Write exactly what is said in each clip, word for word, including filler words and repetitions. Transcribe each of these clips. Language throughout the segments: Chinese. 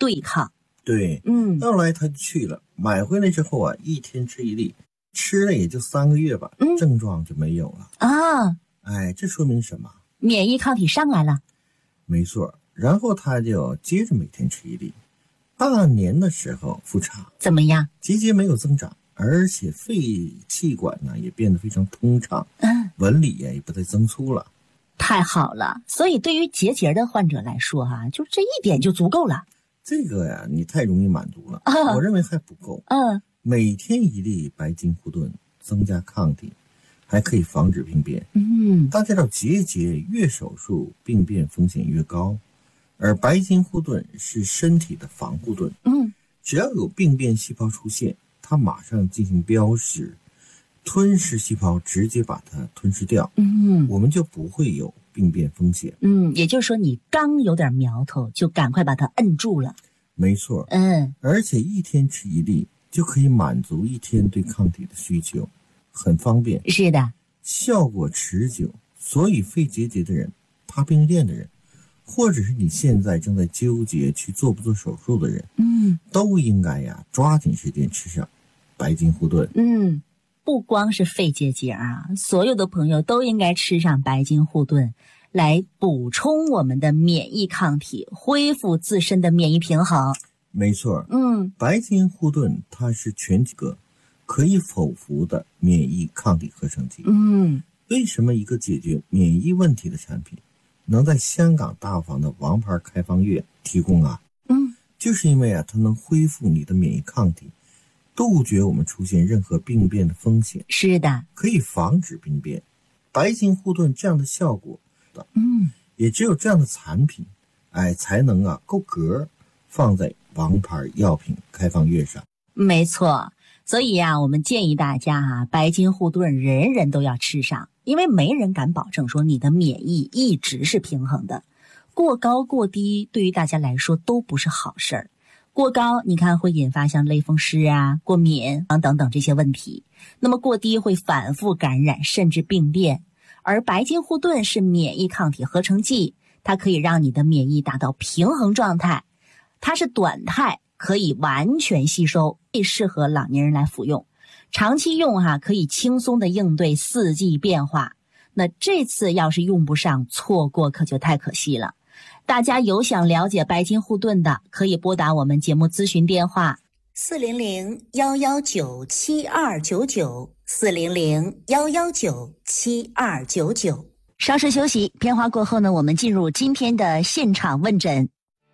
对抗。 对， 嗯， 后来他就去了，买回来之后啊，一天吃一粒，吃了也就三个月吧， 嗯、 症状就没有了啊。 哎，这说明什么？ 免疫抗体上来了。 没错，然后他就接着每天吃一粒，半年的时候复查， 怎么样？ 结节没有增长，而且肺气管呢也变得非常通畅， 嗯， 纹理也不再增粗了。 太好了，所以对于结节的患者来说哈、啊，就这一点就足够了。 这个呀，你太容易满足了， 啊、 我认为还不够。 嗯， 每天一粒白金护盾，增加抗体，还可以防止病变。 嗯， 大家知道结节越手术病变风险越高，而白金护盾是身体的防护盾。 嗯， 只要有病变细胞出现，它马上进行标识，吞噬细胞直接把它吞噬掉。 嗯， 我们就不会有病变风险。 嗯，也就是说你刚有点苗头就赶快把它摁住了。 没错。 嗯， 而且一天吃一粒就可以满足一天对抗体的需求，很方便。 是的， 效果持久。所以肺结节的人，怕病变的人，或者是你现在正在纠结去做不做手术的人， 嗯， 都应该呀抓紧时间吃上白金护盾。 嗯，不光是肺结节啊，所有的朋友都应该吃上白金护盾，来补充我们的免疫抗体，恢复自身的免疫平衡。 没错， 嗯， 白金护盾它是全个可以否服的免疫抗体合成剂。 嗯， 为什么一个解决免疫问题的产品能在香港大药房的王牌开放月提供啊？ 嗯， 就是因为啊，它能恢复你的免疫抗体，杜绝我们出现任何病变的风险。 是的， 可以防止病变。白金护盾这样的效果， 嗯， 也只有这样的产品，哎，才能啊够格放在王牌药品开放月上。 没错。所以呀、啊，我们建议大家哈、啊，白金护盾人人都要吃上，因为没人敢保证说你的免疫一直是平衡的，过高过低对于大家来说都不是好事儿。过高你看会引发像类风湿啊、过敏啊等等这些问题，那么过低会反复感染甚至病变。而白金护盾是免疫抗体合成剂，它可以让你的免疫达到平衡状态，它是短肽，可以完全吸收，最适合老年人来服用。长期用哈、啊，可以轻松的应对四季变化。那这次要是用不上，错过可就太可惜了。大家有想了解白金护盾的，可以拨打我们节目咨询电话四零零幺幺九七二九九四零零幺幺九七二九九。稍事休息，片花过后呢，我们进入今天的现场问诊。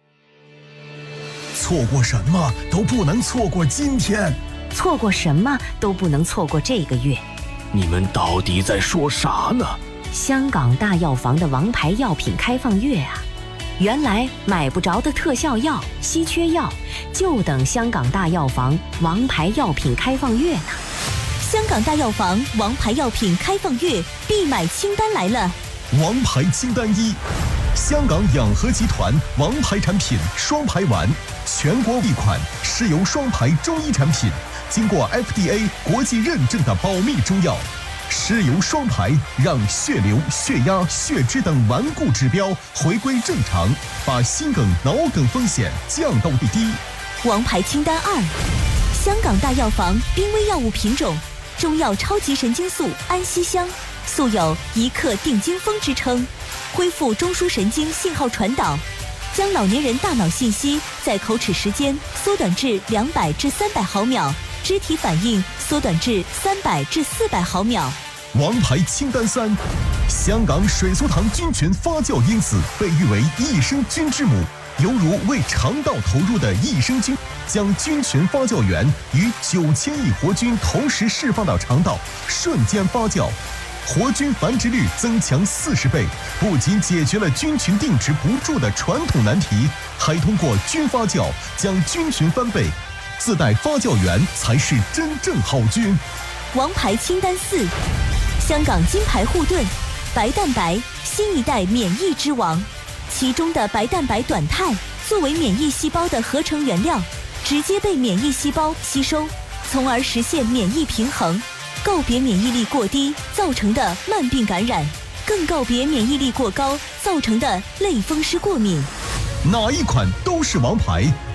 错过什么都不能错过今天， 错过什么都不能错过这个月。 你们到底在说啥呢？ 香港大药房的王牌药品开放月啊，原来买不着的特效药、稀缺药，就等香港大药房王牌药品开放月呢。 香港大药房王牌药品开放月必买清单来了。 王牌清单一，香港养和集团王牌产品双排丸，全国一款是由双排中医产品，经过 F D A 国际认证的保密中药。尸油双排让血流、血压、血脂等顽固指标回归正常，把心梗、脑梗风险降到最低。 王牌清单二，香港大药房濒危药物品种中药超级神经素安息香，素有一克定惊风之称，恢复中枢神经信号传导，将老年人大脑信息在口齿时间缩短至两百至三百毫秒，肢体反应缩短至三百至四百毫秒。 王牌清单三，香港水苏糖菌群发酵因子被誉为益生菌之母，犹如为肠道投入的益生菌，将菌群发酵源与九千亿活菌同时释放到肠道，瞬间发酵，活菌繁殖率增强四十倍，不仅解决了菌群定植不住的传统难题，还通过菌发酵将菌群翻倍，自带发酵源才是真正好菌。 王牌清单四，香港金牌护盾白蛋白，新一代免疫之王，其中的白蛋白短肽作为免疫细胞的合成原料，直接被免疫细胞吸收，从而实现免疫平衡，告别免疫力过低造成的慢病感染，更告别免疫力过高造成的类风湿过敏。 哪一款都是王牌，